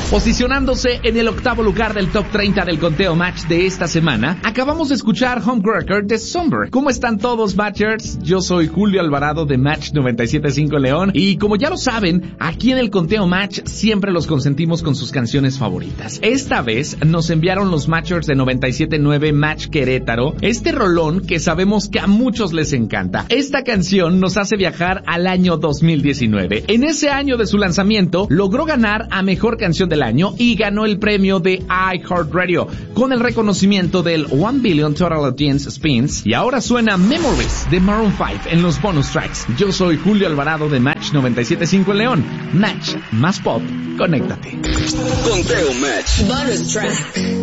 Posicionándose en el octavo lugar del top 30 del conteo Match de esta semana, acabamos de escuchar Homewrecker de Somber. ¿Cómo están todos, Matchers? Yo soy Julio Alvarado de Match 97.5 León y como ya lo saben, aquí en el conteo Match siempre los consentimos con sus canciones favoritas. Esta vez nos enviaron los Matchers de 97.9 Match Querétaro este rolón que sabemos que a muchos les encanta. Esta canción nos hace viajar al año 2019. En ese año de su lanzamiento, logró ganar a Mejor Canción del Año y ganó el premio de iHeartRadio con el reconocimiento del 1 Billion Total Audience Spins y ahora suena Memories de Maroon 5 en los bonus tracks. Yo soy Julio Alvarado de Match 97.5 León. Match más pop, conéctate. Conteo Match. Bonus track.